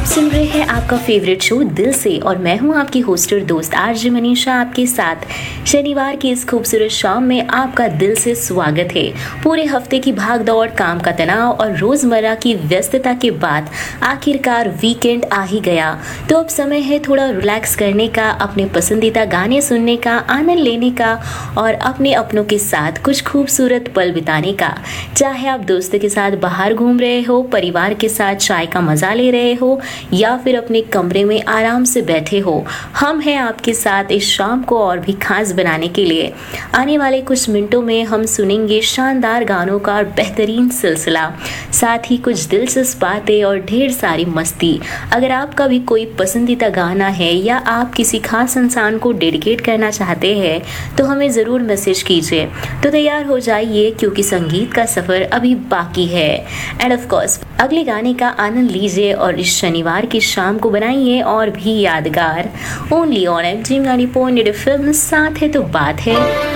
सुन रहे हैं आपका फेवरेट शो दिल से और मैं हूं आपकी होस्ट और दोस्त आरजे मनीषा आपके साथ। शनिवार की इस खूबसूरत शाम में आपका दिल से स्वागत है। पूरे हफ्ते की भागदौड़, काम का तनाव और रोजमर्रा की व्यस्तता के बाद आखिरकार वीकेंड आ ही गया। तो अब समय है थोड़ा रिलैक्स करने का, अपने पसंदीदा गाने सुनने का, आनंद लेने का और अपने अपनों के साथ कुछ खूबसूरत पल बिताने का। चाहे आप दोस्तों के साथ बाहर घूम रहे हो, परिवार के साथ चाय का मजा ले रहे हो या फिर अपने कमरे में आराम से बैठे हो, हम हैं आपके साथ इस शाम को और भी खास बनाने के लिए। आने वाले कुछ मिनटों में हम सुनेंगे शानदार गानों का बेहतरीन सिलसिला, साथ ही कुछ दिलचस्प बातें और ढेर सारी मस्ती। अगर आपका भी कोई पसंदीदा गाना है या आप किसी खास इंसान को डेडिकेट करना चाहते हैं तो हमें ज़रूर मैसेज कीजिए। तो तैयार हो जाइए क्योंकि संगीत का सफ़र अभी बाकी है। एंड ऑफ कोर्स अगले गाने का आनंद लीजिए और इस शनिवार की शाम को बनाइए और भी यादगार। ओनली ऑन एमजी 90.8 फिल्म, साथ है तो बात है।